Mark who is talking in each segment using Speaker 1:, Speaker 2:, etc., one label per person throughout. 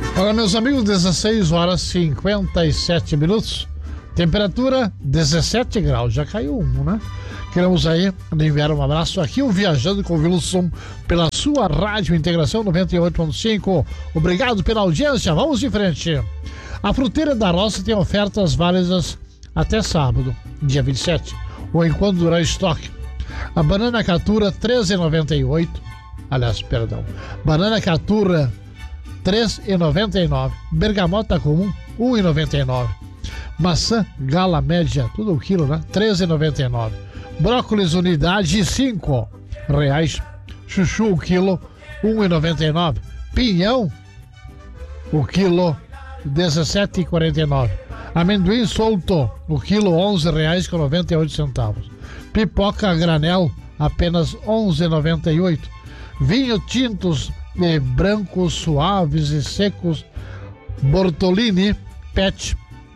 Speaker 1: Olá, meus amigos, 16 horas 57 minutos, temperatura 17 graus, já caiu né? Queremos aí enviar um abraço aqui, o Viajando com Wilson, pela sua Rádio Integração 98.5. Obrigado pela audiência, vamos em frente. A Fruteira da Roça tem ofertas válidas até sábado, dia 27, ou enquanto durar estoque. A banana catura R$13,98, banana catura R$3,99, bergamota comum R$1,99, maçã gala média, tudo o quilo, né? R$13,99, brócolis unidade R$5, chuchu o quilo R$1,99, pinhão o quilo R$17,49, amendoim solto o quilo R$11,98, pipoca a granel apenas R$11,98, vinho tintos e brancos suaves e secos Bortolini PET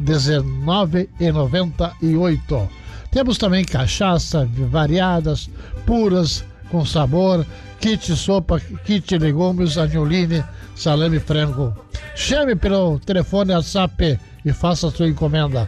Speaker 1: R$19,98. Temos também cachaça variadas, puras, com sabor, kit sopa, kit legumes, agnoline, salame frango. Chame pelo telefone WhatsApp e faça a sua encomenda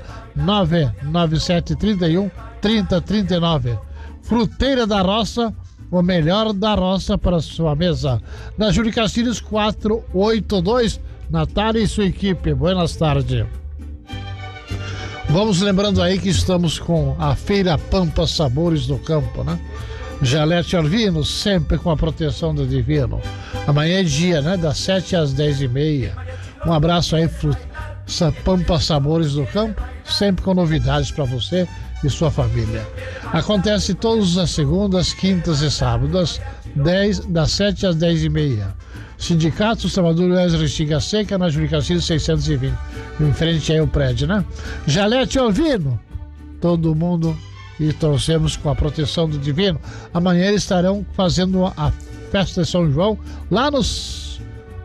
Speaker 1: 99731-3039. Fruteira da Roça, o melhor da roça para sua mesa. Na Júlio Castilhos 482, Natália e sua equipe. Buenas tardes. Vamos lembrando aí que estamos com a Feira Pampa Sabores do Campo, né? Jalete Alvino, sempre com a proteção do Divino. Amanhã é dia, né? Das 7 às 10h30. Um abraço aí, Pampa Sabores do Campo, sempre com novidades para você e sua família. Acontece todas as segundas, quintas e sábados, das 7 às 10h30. Sindicato dos Trabalhadores Restinga Seca, na Júlio Castilhos 620. Em frente aí o prédio, né? Jalete Alvino, todo mundo, e trouxemos com a proteção do Divino. Amanhã eles estarão fazendo a festa de São João lá nos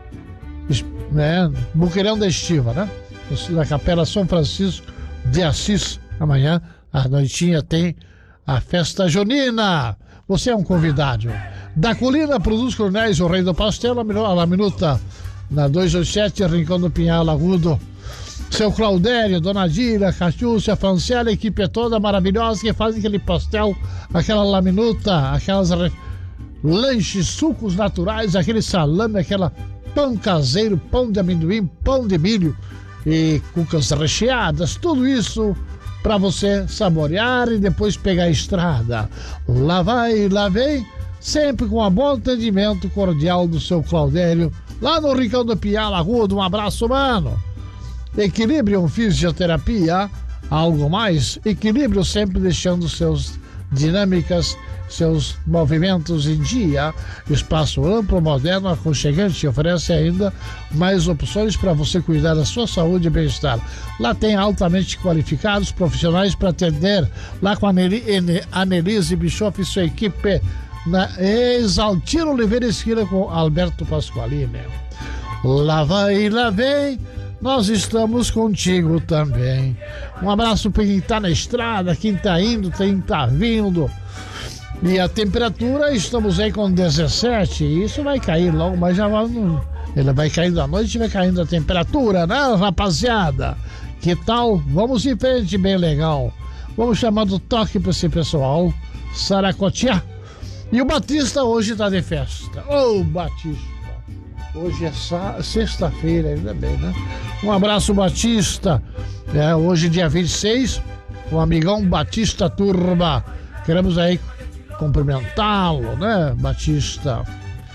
Speaker 1: Buqueirão da Estiva, né? Na Capela São Francisco de Assis. Amanhã à noitinha tem a festa junina. Você é um convidado. Da Colina produz Coronéis, o rei do pastel, a minuta na 287, Rincão do Pinhal Agudo. Seu Claudério, Dona Dília, Catiúcia, Franciela, a equipe é toda maravilhosa que faz aquele pastel, aquela laminuta, aquelas lanches, sucos naturais, aquele salame, aquela pão caseiro, pão de amendoim, pão de milho e cucas recheadas, tudo isso para você saborear e depois pegar a estrada. Lá vai, lá vem, sempre com um bom atendimento cordial do seu Claudério, lá no Rincão do Pinhal Agudo. Um abraço, mano. Equilíbrio Fisioterapia, algo mais? Equilíbrio sempre deixando seus dinâmicas, seus movimentos em dia. Espaço amplo, moderno, aconchegante, oferece ainda mais opções para você cuidar da sua saúde e bem-estar. Lá tem altamente qualificados profissionais para atender, lá com a Anelise Bischoff e sua equipe, na Exaltino Oliveira Esquina com Alberto Pasqualini. Lá vai, lá vem, nós estamos contigo também. Um abraço para quem está na estrada, quem está indo, quem está vindo. E a temperatura, estamos aí com 17, isso vai cair logo, mas já vai, ele vai caindo à noite e vai caindo a temperatura, né, rapaziada? Que tal? Vamos em frente, bem legal. Vamos chamar do toque para esse pessoal, Saracotear. E o Batista hoje está de festa. Ô, Batista! Hoje é sexta-feira, ainda bem, né? Um abraço, Batista. Hoje, dia 26, o amigão Batista Turba. Queremos aí cumprimentá-lo, né, Batista?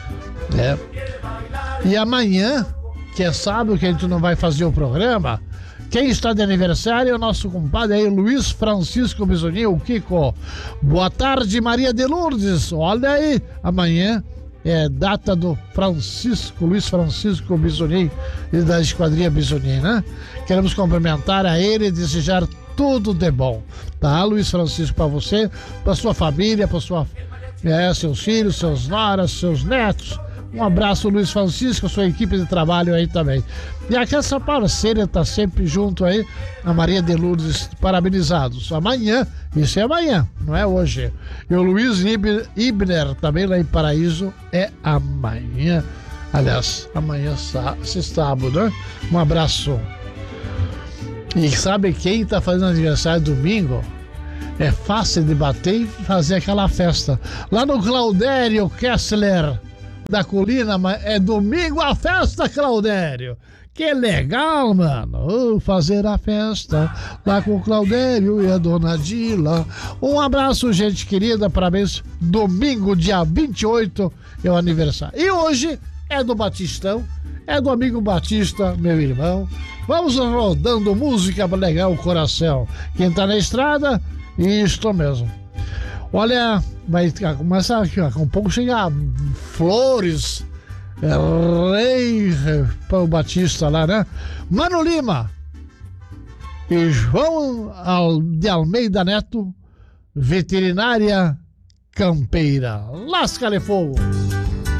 Speaker 1: E amanhã, que é sábado, que a gente não vai fazer o programa, quem está de aniversário é o nosso compadre aí, Luiz Francisco Bisoninho, o Kiko. Boa tarde, Maria de Lourdes. Olha aí, amanhã é data do Luiz Francisco Bisoninho e da Esquadrilha Bisoninho, né? Queremos cumprimentar a ele e desejar tudo de bom, tá, Luiz Francisco, para você, para sua família, para seus filhos, seus noras, seus netos. Um abraço, Luiz Francisco, sua equipe de trabalho aí também. E aqui essa parceira está sempre junto aí, a Maria de Lourdes, parabenizados. Amanhã, isso é amanhã, não é hoje. E o Luiz Ibner, também lá em Paraíso, é amanhã. Aliás, amanhã é sábado, né? Um abraço. E sabe quem tá fazendo aniversário domingo? É fácil de bater e fazer aquela festa. Lá no Claudério Kessler da Colina, mas é domingo a festa, Claudério. Que legal, mano. Fazer a festa lá com o Claudério e a dona Dila. Um abraço, gente querida. Parabéns. Domingo, dia 28, é o aniversário. E hoje é do Batistão. É do amigo Batista, meu irmão. Vamos rodando música para legar o coração. Quem tá na estrada, isto mesmo. Olha, vai começar aqui, ó, com um pouco chegar flores, rei para o Batista lá, né? Mano Lima e João de Almeida Neto, veterinária campeira. Lasca-lhe fogo.